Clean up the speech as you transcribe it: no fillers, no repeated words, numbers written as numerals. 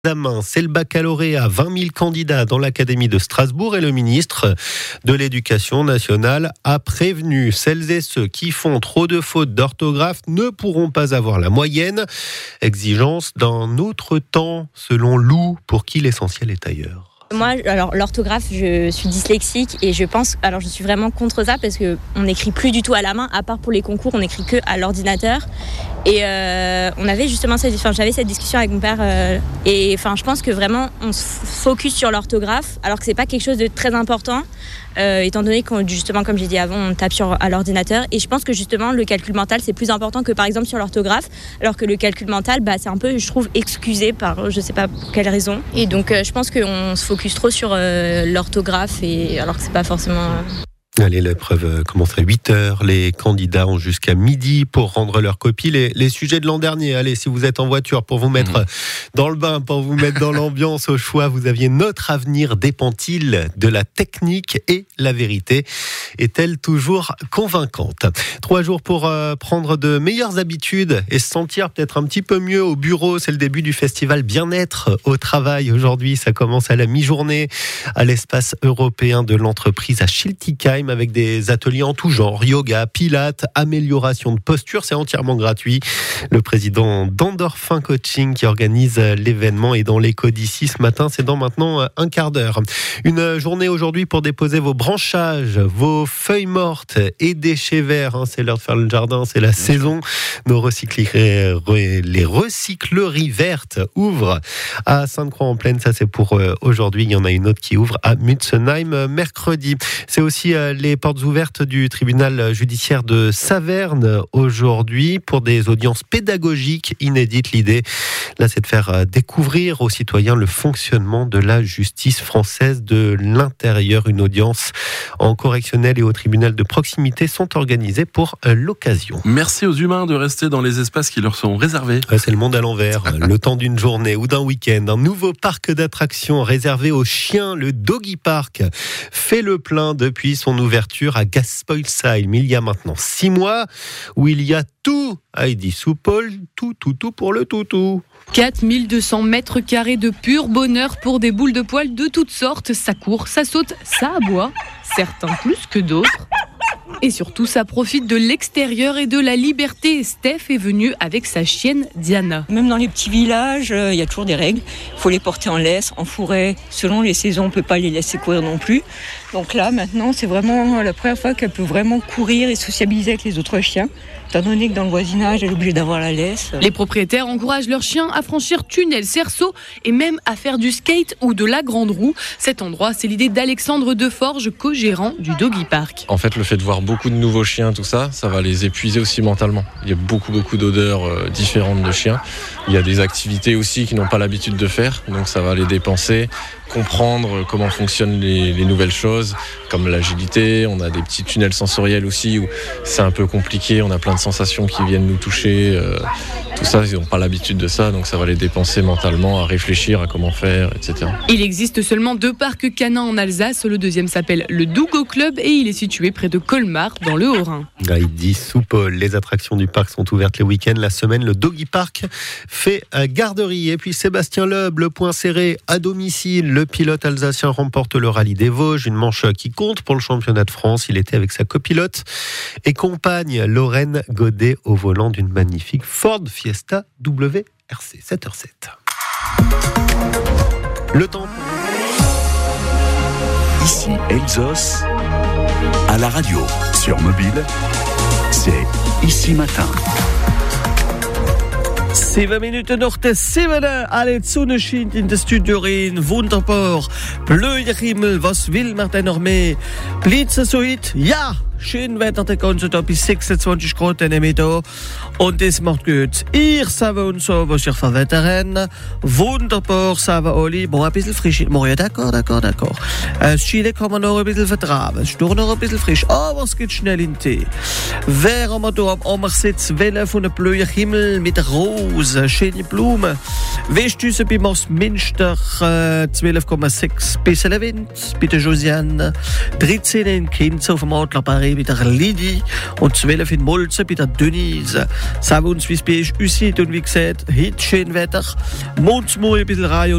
C'est le baccalauréat, 20 000 candidats dans l'Académie de Strasbourg et le ministre de l'Éducation nationale a prévenu celles et ceux qui font trop de fautes d'orthographe ne pourront pas avoir la moyenne. Exigence d'un autre temps, selon Lou, pour qui l'essentiel est ailleurs. Moi, alors l'orthographe, je suis dyslexique et je suis vraiment contre ça parce qu'on n'écrit plus du tout à la main, à part pour les concours, on n'écrit que à l'ordinateur. Et j'avais cette discussion avec mon père je pense que vraiment on se focus sur l'orthographe alors que c'est pas quelque chose de très important étant donné que justement comme j'ai dit avant on tape à l'ordinateur et je pense que justement le calcul mental c'est plus important que par exemple sur l'orthographe alors que le calcul mental c'est un peu je trouve excusé par je sais pas pour quelle raison et donc je pense qu'on se focus trop sur l'orthographe et alors que c'est pas forcément... Allez, l'épreuve commence à 8h. Les candidats ont jusqu'à midi pour rendre leur copie. Les sujets de l'an dernier, allez, si vous êtes en voiture, pour vous mettre dans le bain, pour vous mettre dans l'ambiance au choix, vous aviez Notre avenir dépend-il de la technique et la vérité est-elle toujours convaincante ? 3 jours pour prendre de meilleures habitudes et se sentir peut-être un petit peu mieux au bureau. C'est le début du festival Bien-être au travail. Aujourd'hui, ça commence à la mi-journée à l'espace européen de l'entreprise à Schiltigheim, avec des ateliers en tout genre, yoga, pilates, amélioration de posture, c'est entièrement gratuit. Le président d'Endorphin Coaching qui organise l'événement est dans l'écho d'ici ce matin, c'est dans maintenant un quart d'heure. Une journée aujourd'hui pour déposer vos branchages, vos feuilles mortes et déchets verts, c'est l'heure de faire le jardin, c'est la saison. Les recycleries vertes ouvrent à Sainte-Croix-en-Plaine, ça c'est pour aujourd'hui, il y en a une autre qui ouvre à Mutzenheim mercredi. C'est aussi les portes ouvertes du tribunal judiciaire de Saverne aujourd'hui pour des audiences pédagogiques inédites. L'idée, là, c'est de faire découvrir aux citoyens le fonctionnement de la justice française de l'intérieur. Une audience en correctionnel et au tribunal de proximité sont organisées pour l'occasion. Merci aux humains de rester dans les espaces qui leur sont réservés. C'est le monde à l'envers. Le temps d'une journée ou d'un week-end. Un nouveau parc d'attractions réservé aux chiens, le Doggy Park, fait le plein depuis son ouverture à Gaspolsheim il y a maintenant 6 mois, où il y a tout. Heidi Soupol, tout pour le toutou. 4200 mètres carrés de pur bonheur pour des boules de poils de toutes sortes. Ça court, ça saute, ça aboie. Certains plus que d'autres. Et surtout, ça profite de l'extérieur et de la liberté. Steph est venue avec sa chienne Diana. Même dans les petits villages, il y a toujours des règles. Il faut les porter en laisse, en fourré. Selon les saisons, on ne peut pas les laisser courir non plus. Donc là, maintenant, c'est vraiment la première fois qu'elle peut vraiment courir et sociabiliser avec les autres chiens. Étant donné que dans le voisinage, elle est obligée d'avoir la laisse. Les propriétaires encouragent leurs chiens à franchir tunnels, cerceaux et même à faire du skate ou de la grande roue. Cet endroit, c'est l'idée d'Alexandre Deforge, co-gérant du Doggy Park. En fait, le fait de voir beaucoup de nouveaux chiens, tout ça, ça va les épuiser aussi mentalement. Il y a beaucoup d'odeurs différentes de chiens. Il y a des activités aussi qu'ils n'ont pas l'habitude de faire, donc ça va les dépenser. Comprendre comment fonctionnent les nouvelles choses, comme l'agilité. On a des petits tunnels sensoriels aussi où c'est un peu compliqué, on a plein de sensations qui viennent nous toucher. Tout ça, ils n'ont pas l'habitude de ça, donc ça va les dépenser mentalement à réfléchir à comment faire, etc. Il existe seulement 2 parcs canins en Alsace. Le deuxième s'appelle le Dougo Club et il est situé près de Colmar, dans le Haut-Rhin. Heidi Soupol, les attractions du parc sont ouvertes les week-ends. La semaine, le Doggy Park fait garderie. Et puis Sébastien Loeb, le point serré à domicile. Le pilote alsacien remporte le rallye des Vosges, une manche qui compte pour le championnat de France. Il était avec sa copilote et compagne Lorraine Godet au volant d'une magnifique Ford Fiesta WRC. 7h07. Le temps. Ici Elsos, à la radio, sur mobile, c'est Ici Matin. 7 Minuten noch der 7. Alle Sonne scheint in der Studio rein. Wunderbar. Blöder Himmel, was will man denn noch mehr? Blitze so hit? Ja! Schön Wetter den ganzen Tag bis 26 Grad nehmen wir da. Und das macht gut. Ihr savez und so, was ihr für Wetter habt. Wunderbar, sagen alle. Bon, ein bisschen frisch. Bon, ja, d'accord. Das Chile kann man noch ein bisschen vertragen. Es ist doch noch ein bisschen frisch. Aber es geht schnell in den Tee. Wer haben wir da am Ammersitz? Welle von einem blöden Himmel mit Rosen, schöne Blumen. Westdüse bei Marsminster, 12,6. Bisschen Wind bei der Josiane. 13 in Kinz auf dem Adler Paris. 3 bei der Lidi und 12 in Molzen bei der Denise. 7 wie es bei euch aussieht und wie gesagt, heute schön Wetter. Morgens ein bisschen Reihe